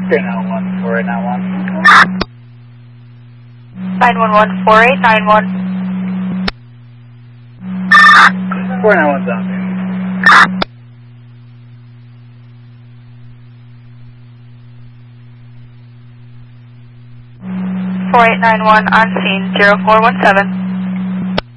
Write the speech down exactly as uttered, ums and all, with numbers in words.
three nine one, four eight nine one. nine one one, four eight nine one. four nine one zombie. four eight nine one on scene, zero four one seven.